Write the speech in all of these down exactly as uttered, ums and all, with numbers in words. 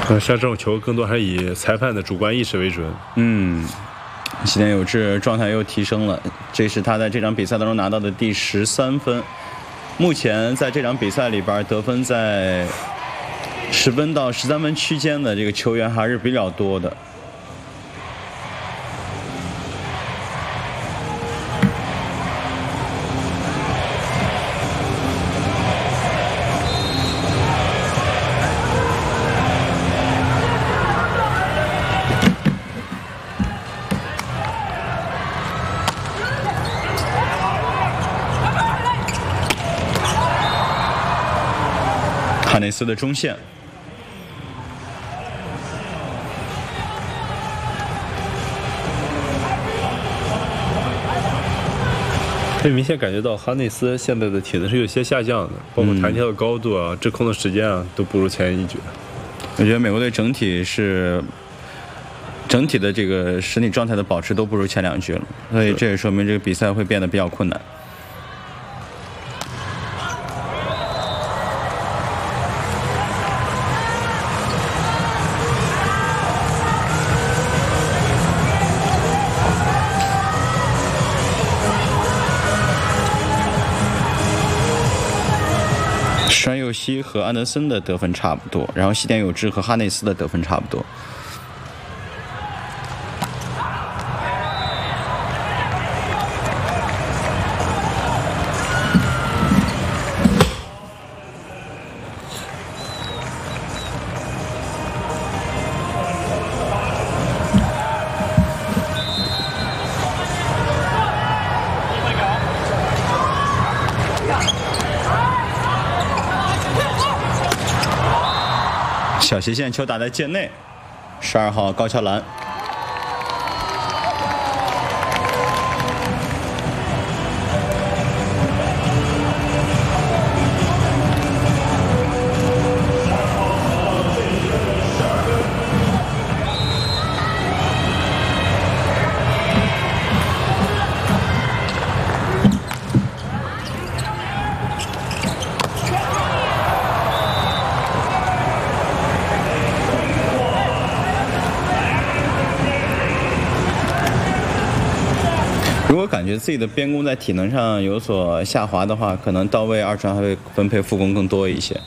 像这种球更多还是以裁判的主观意识为准。 嗯，西田有志状态又提升了，这是他在这场比赛当中拿到的第十三分。目前在这场比赛里边得分在十分到十三分区间的这个球员还是比较多的。哈内斯的中线， 可以明显感觉到哈内斯现在的体能是有些下降的，包括弹跳的高度啊、制空的时间啊，都不如前一局。 我觉得美国队整体是整体的这个身体状态的保持都不如前两局了，所以这也说明这个比赛会变得比较困难。山佑希和安德森的得分差不多，然后西田有志和哈内斯的得分差不多。小斜线球打在界内，十二号高桥兰。如果感觉自己的边攻在体能上有所下滑的话，可能到位二传还会分配副攻更多一些。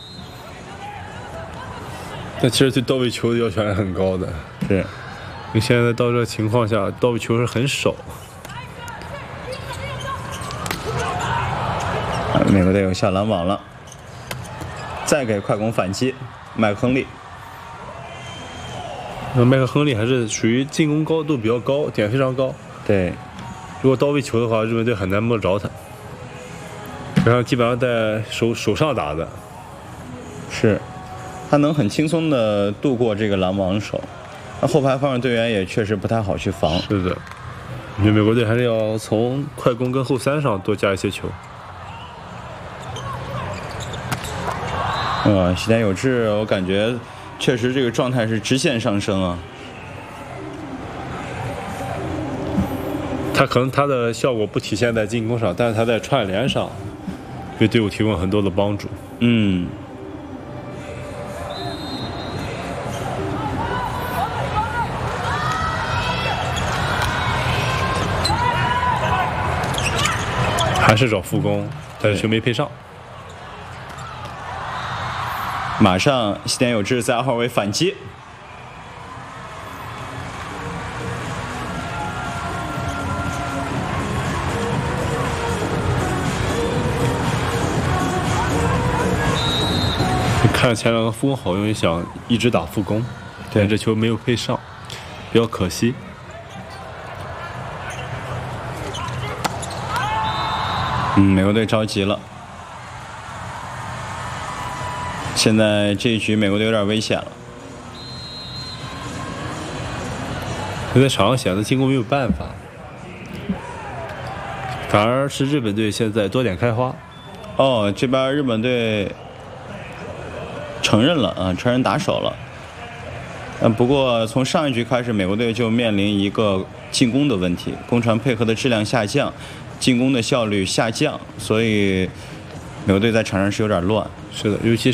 但其实对到位球的要求还是很高的， 是。 因为现在到这个情况下，到位球是很少。 美国队有下拦网了，再给快攻反击，麦克亨利。 那麦克亨利还是属于进攻高度比较高，点非常高。 对。 如果到位球的话，日本队很难摸着他，然后基本上在手手上打的， 是，他能很轻松的度过这个拦网手，那后排方的队员也确实不太好去防。 是的，我觉得美国队还是要从快攻跟后三上多加一些球。 嗯，西田有志，我感觉确实这个状态是直线上升啊。 他可能他的效果不体现在进攻上，但是他在串联上为队伍提供很多的帮助。 嗯， 还是找副攻，但是球没配上。 马上西田有志在二号位反击。 看前两个副攻好用，也想一直打副攻，但这球没有配上，比较可惜。 嗯，美国队着急了。现在这一局美国队有点危险了。 在场上显得进攻没有办法，反而是日本队现在多点开花。 哦，这边日本队承认了啊，承认打手了。嗯，不过从上一局开始，美国队就面临一个进攻的问题，攻传配合的质量下降，进攻的效率下降，所以美国队在场上是有点乱。 是的，尤其是。